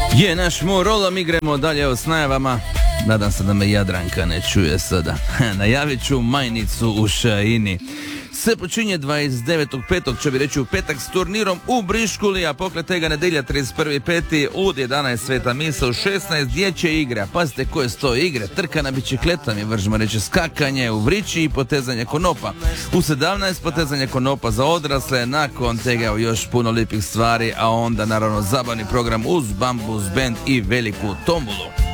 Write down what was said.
Je, naš morolom, igramo dalje s najavama. Nadam se da me Jadranka ne čuje sada. Najavit ću majnicu u Šaini. Sve počinje 29.5. će bi reći u petak s turnirom u Briškuli, a pokret tega nedelja 31.5. od 11 sveta misa u 16 dječje igre. A pazite koje su to igre: trka na bicikletama, možemo reći skakanje u vrići i potezanje konopa. U 17 potezanje konopa za odrasle, nakon tega još puno lijepih stvari, a onda naravno zabavni program uz bambus band i veliku tombulu.